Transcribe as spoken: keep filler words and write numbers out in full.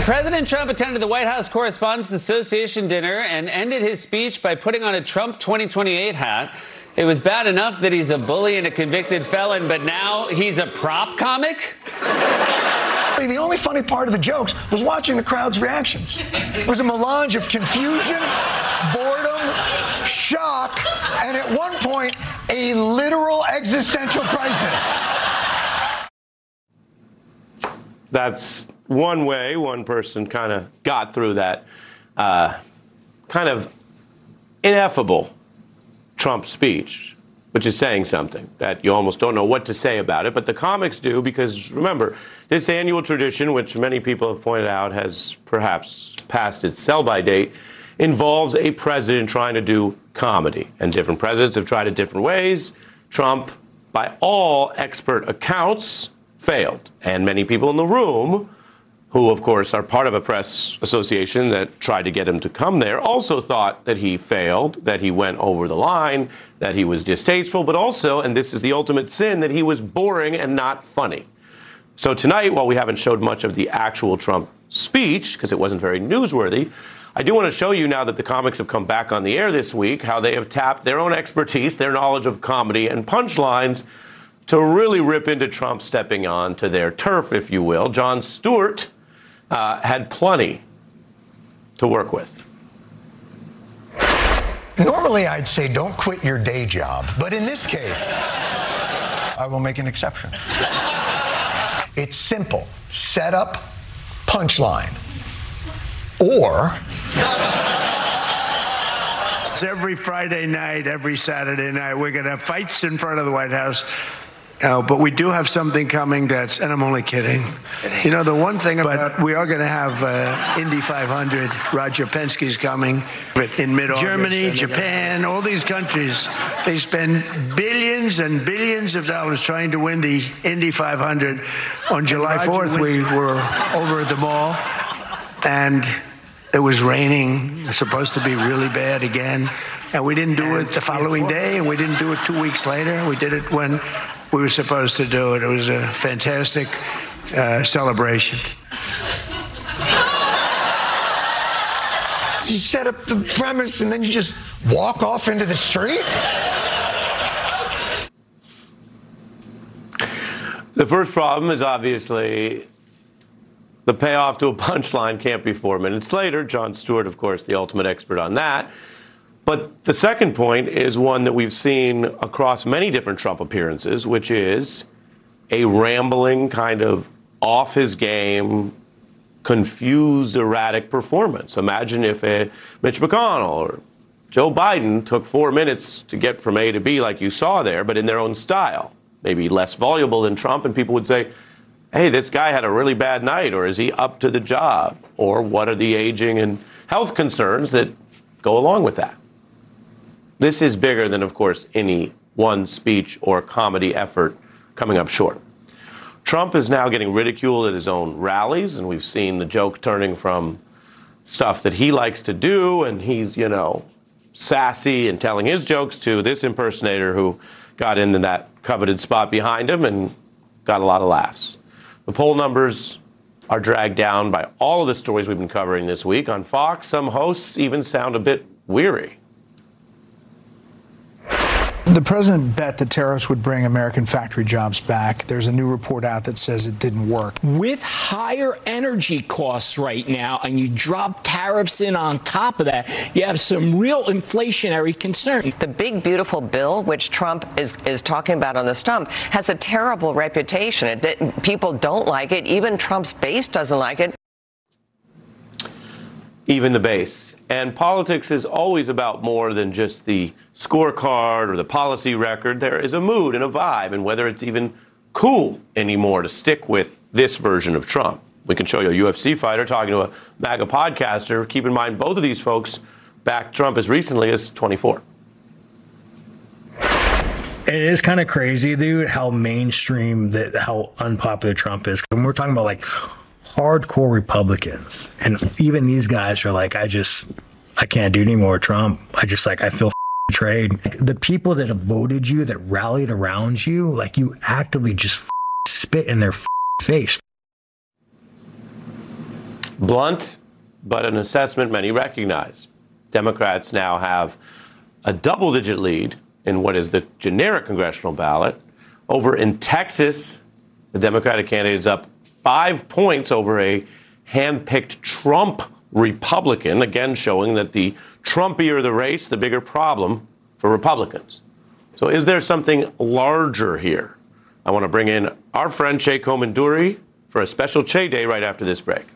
President Trump attended the White House Correspondents Association dinner and ended his speech by putting on a Trump twenty twenty-eight hat. It was bad enough that he's a bully and a convicted felon, but now he's a prop comic? The only funny part of the jokes was watching the crowd's reactions. It was a melange of confusion, boredom, shock, and at one point, a literal existential crisis. That's one way one person kind of got through that uh, kind of ineffable Trump speech, which is saying something that you almost don't know what to say about it. But the comics do, because remember, this annual tradition, which many people have pointed out has perhaps passed its sell-by date, involves a president trying to do comedy. And different presidents have tried it different ways. Trump, by all expert accounts, failed. And many people in the room, who, of course, are part of a press association that tried to get him to come there, also thought that he failed, that he went over the line, that he was distasteful, but also, and this is the ultimate sin, that he was boring and not funny. So tonight, while we haven't showed much of the actual Trump speech, because it wasn't very newsworthy, I do want to show you, now that the comics have come back on the air this week, how they have tapped their own expertise, their knowledge of comedy and punchlines, to really rip into Trump stepping on to their turf, if you will. Jon Stewart uh, had plenty to work with. Normally, I'd say don't quit your day job, but in this case, I will make an exception. It's simple. Set up, punchline. Or... Every Friday night, every Saturday night, we're going to have fights in front of the White House. Uh, but we do have something coming that's, and I'm only kidding. You know, the one thing about, we are going to have uh, Indy five hundred. Roger Penske's coming in mid-August. Germany, Japan, all these countries, they spend billions and billions of dollars trying to win the Indy five hundred. On July fourth, we were over at the mall, and it was raining. It was supposed to be really bad again. And we didn't do it the following day, and we didn't do it two weeks later. We did it when we were supposed to do it. It was a fantastic uh, celebration. You set up the premise, and then you just walk off into the street? The first problem is obviously the payoff to a punchline can't be four minutes later. Jon Stewart, of course, the ultimate expert on that. But the second point is one that we've seen across many different Trump appearances, which is a rambling, kind of off his game, confused, erratic performance. Imagine if a Mitch McConnell or Joe Biden took four minutes to get from A to B like you saw there, but in their own style, maybe less voluble than Trump, and people would say, hey, this guy had a really bad night, or is he up to the job? Or what are the aging and health concerns that go along with that? This is bigger than, of course, any one speech or comedy effort coming up short. Trump is now getting ridiculed at his own rallies, and we've seen the joke turning from stuff that he likes to do, and he's, you know, sassy and telling his jokes, to this impersonator who got into that coveted spot behind him and got a lot of laughs. The poll numbers are dragged down by all of the stories we've been covering this week. On Fox, some hosts even sound a bit weary. The president bet that tariffs would bring American factory jobs back. There's a new report out that says it didn't work. With higher energy costs right now, and you drop tariffs in on top of that, you have some real inflationary concern. The big, beautiful bill, which Trump is, is talking about on the stump, has a terrible reputation. It, people don't like it. Even Trump's base doesn't like it. Even the base. And politics is always about more than just the scorecard or the policy record. There is a mood and a vibe, and whether it's even cool anymore to stick with this version of Trump. We can show you a U F C fighter talking to a MAGA podcaster. Keep in mind, both of these folks backed Trump as recently as twenty-four. It is kind of crazy, dude, how mainstream, that how unpopular Trump is. When we're talking about, like, hardcore Republicans, and even these guys are like, I just, I can't do any more Trump. I just, like, I feel betrayed. The people that have voted you, that rallied around you, like, you actively just spit in their face. Blunt, but an assessment many recognize. Democrats now have a double-digit lead in what is the generic congressional ballot. Over in Texas, the Democratic candidate is up five points over a hand-picked Trump Republican, again showing that the Trumpier the race, the bigger problem for Republicans. So is there something larger here? I want to bring in our friend Che Komanduri for a special Che Day right after this break.